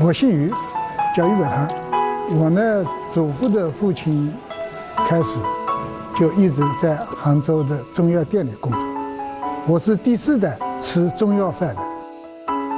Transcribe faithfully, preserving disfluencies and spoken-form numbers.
我姓于，叫于百堂。我呢，祖父的父亲开始就一直在杭州的中药店里工作。我是第四代吃中药饭的。